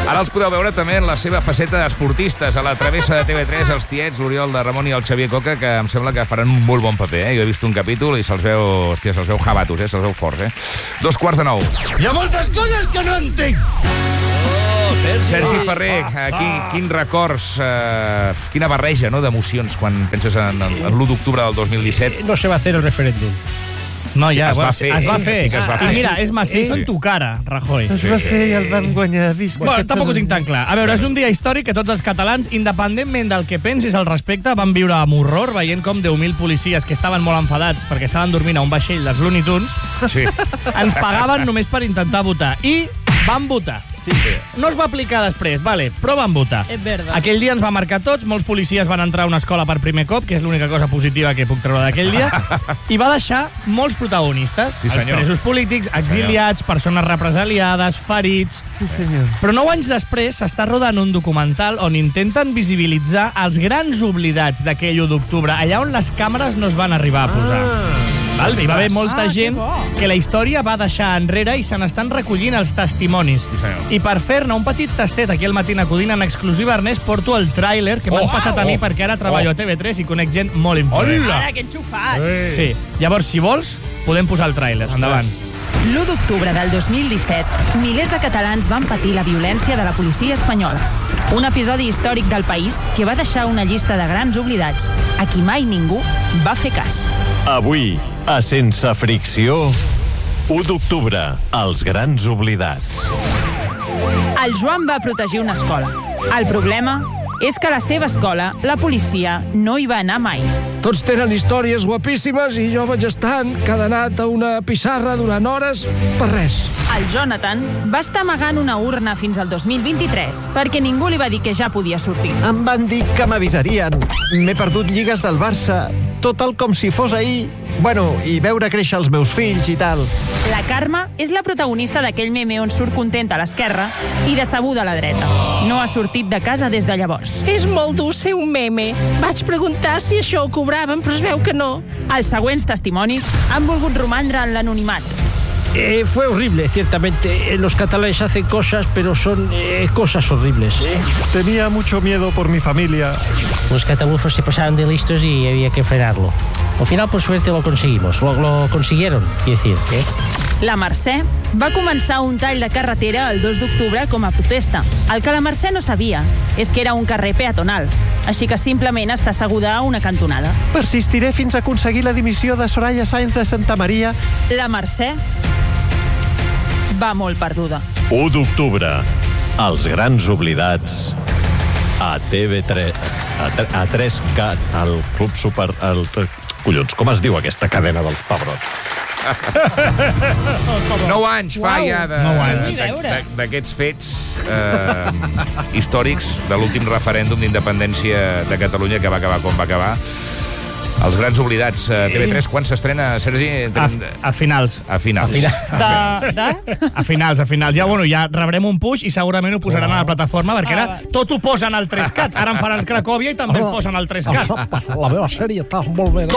Ara els podeu veure també en la seva faceta d'esportistes. A la travessa de TV3, els tiets, l'Oriol de Ramon i el Xavier Coca, que em sembla que faran un molt bon paper. Jo he vist un capítol i se'ls veu, hòstia, se'ls veu jabatos, se'ls veu forts. 2:45. Hi ha moltes coses que no entenc. Sergi Ferrer, quins records, quina barreja d'emocions quan penses en l'1 d'octubre del 2017. No se va hacer el referéndum. No, sí, ja, es va fer. Sí que es va fer. I mira, és massiu en tu cara, Rajoy. Es va fer i el vam guanyar. Bueno, tampoc ho tinc tan clar. A veure, és un dia històric que tots els catalans, independentment del que pensis al respecte, van viure amb horror, veient com 10.000 policies que estaven molt enfadats perquè estaven dormint a un vaixell dels Looney Tunes ens pagaven només per intentar votar. I van votar. Sí. No es va aplicar després, vale, però van votar. És verdad. Aquell dia ens va marcar tots, molts policies van entrar a una escola per primer cop, que és l'única cosa positiva que puc treure d'aquell dia, i va deixar molts protagonistes, els presos polítics, exiliats, persones represaliades, ferits... Sí, senyor. Però 9 anys després s'està rodant un documental on intenten visibilitzar els grans oblidats d'aquell 1 d'octubre, allà on les càmeres no es van arribar a posar. Hi va haver molta gent que la història va deixar enrere i se n'estan recollint els testimonis. I per fer-ne un petit tastet aquí al Matina Codina en exclusiva, Ernest, porto el tràiler que m'han passat a mi perquè ara treballo a TV3 i conec gent molt influent. Ara, que enxufats! Sí. Llavors, si vols, podem posar el tràiler. Endavant. L'1 d'octubre del 2017, milers de catalans van patir la violència de la policia espanyola. Un episodi històric del país que va deixar una llista de grans oblidats a qui mai ningú va fer cas. Avui, a Sense Fricció, 1 d'octubre, els grans oblidats. El Joan va protegir una escola. El problema és que a la seva escola la policia no hi va anar mai. Tots tenen històries guapíssimes i jo vaig estar encadenat a una pissarra durant hores per res. El Jonathan va estar amagant una urna fins al 2023 perquè ningú li va dir que ja podia sortir. Em van dir que m'avisarien. M'he perdut lligues del Barça, tot el com si fos ahir. Bueno, i veure créixer els meus fills i tal. La Carme és la protagonista d'aquell meme on surt contenta a l'esquerra i decebuda a la dreta. No ha sortit de casa des de llavors. És molt dur ser un meme. Vaig preguntar si això ho cobraven, però es veu que no. Els següents testimonis han volgut romandre en l'anonimat. Fue horrible, ciertamente. Los catalanes hacen cosas, pero son cosas horribles. Tenía mucho miedo por mi familia. Los catalanes se pasaron de listos y había que frenarlo. Al final, por suerte, lo conseguimos. Lo consiguieron, quiero decir. La Mercè va començar un tall de carretera el 2 d'octubre com a protesta. El que la Mercè no sabia és que era un carrer peatonal, així que simplement està asseguda a una cantonada. Persistiré fins a aconseguir la dimissió de Soraya Sáenz de Santa Maria. La Mercè va molt perduda. 1 d'octubre, els grans oblidats a TV3, a 3Cat, al Club Super... Collons, com es diu aquesta cadena dels pebrots? 9 anys fa ja d'aquests fets històrics de l'últim referèndum d'independència de Catalunya que va acabar com va acabar. Els grans oblidats. TV3, quan s'estrena, Sergi? A finals. A finals. A finals. Ja, bueno, ja rebrem un push i segurament ho posaran a la plataforma perquè ara tot ho posen al 3Cat. Ara en faran Cracòvia i també el posen al 3Cat. La meva sèrie està molt bé.